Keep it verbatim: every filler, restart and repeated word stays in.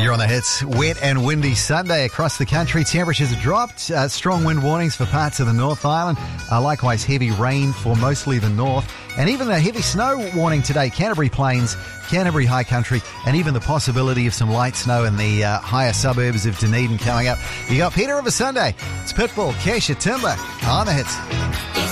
Here on the Hits, wet and windy Sunday across the country. Temperatures have dropped. Uh, strong wind warnings for parts of the North Island. Uh, likewise, heavy rain for mostly the north. And even a heavy snow warning today. Canterbury Plains, Canterbury High Country, and even the possibility of some light snow in the uh, higher suburbs of Dunedin coming up. You got Peter of a Sunday. It's Pitbull, Kesha, Timber on the Hits.